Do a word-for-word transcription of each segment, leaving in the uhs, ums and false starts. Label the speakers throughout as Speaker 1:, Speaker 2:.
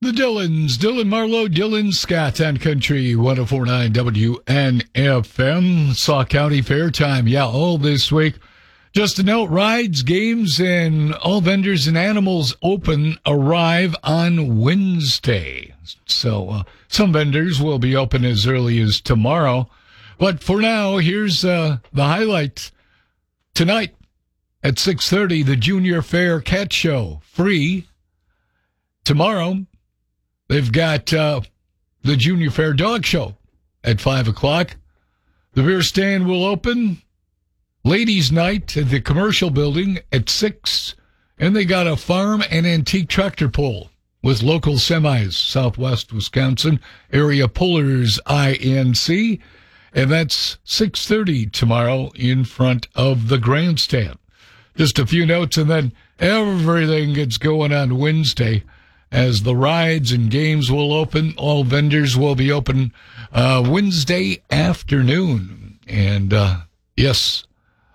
Speaker 1: The Dillons, Dylan Marlowe, Dylan Scott on Country one oh four point nine W N F M. Sauk County Fair time. Yeah, all this week. Just a note, rides, games, and all vendors and animals open arrive on Wednesday. So uh, some vendors will be open as early as tomorrow. But for now, here's uh, the highlight. Tonight at six thirty, the Junior Fair Cat Show, free. Tomorrow, they've got uh, the Junior Fair Dog Show at five o'clock. The beer stand will open Ladies' Night at the Commercial Building at six. And they got a farm and antique tractor pull with local semis, Southwest Wisconsin, Area Pullers I N C. And that's six thirty tomorrow in front of the grandstand. Just a few notes, and then everything gets going on Wednesday as the rides and games will open. All vendors will be open uh, Wednesday afternoon. And, uh, yes,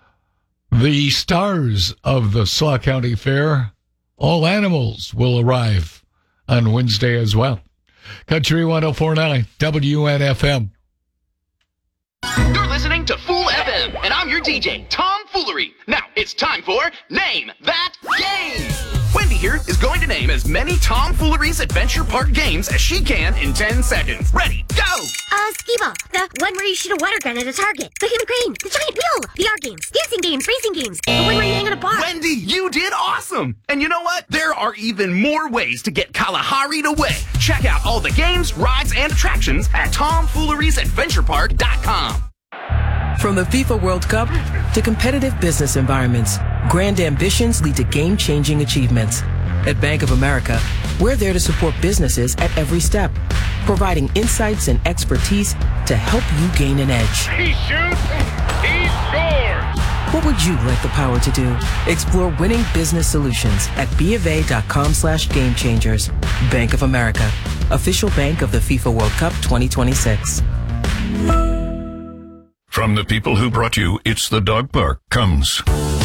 Speaker 1: the stars of the Sauk County Fair, all animals, will arrive on Wednesday as well. Country one oh four point nine W N F M.
Speaker 2: You're listening to Fool F M, and I'm your D J, Tom Foolery. Now, it's time for Name That Game. Wendy here is going to name as many Tom Foolery's Adventure Park games as she can in ten seconds. Ready, go!
Speaker 3: Uh, Skee-Ball, the one where you shoot a water gun at a target, the human crane, the giant wheel, the art games, dancing games, racing games, the one where you hang on a bar.
Speaker 2: Wendy, you did awesome! And you know what? There are even more ways to get Kalahari'd away. Check out all the games, rides, and attractions at tom fooleries adventure park dot com.
Speaker 4: From the FIFA World Cup to competitive business environments, grand ambitions lead to game-changing achievements. At Bank of America, we're there to support businesses at every step, providing insights and expertise to help you gain an edge.
Speaker 5: He shoots, he scores!
Speaker 4: What would you like the power to do? Explore winning business solutions at BofA.com slash game changers. Bank of America, official bank of the FIFA World Cup twenty twenty-six.
Speaker 6: From the people who brought you It's the Dog Park comes